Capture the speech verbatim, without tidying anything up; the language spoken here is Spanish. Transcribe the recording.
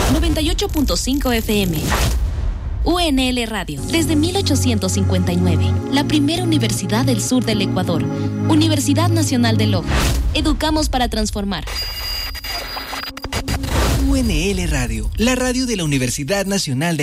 noventa y ocho punto cinco F M. U N L Radio, desde mil ochocientos cincuenta y nueve, la primera universidad del sur del Ecuador. Universidad Nacional de Loja. Educamos para transformar. U N L Radio, la radio de la Universidad Nacional de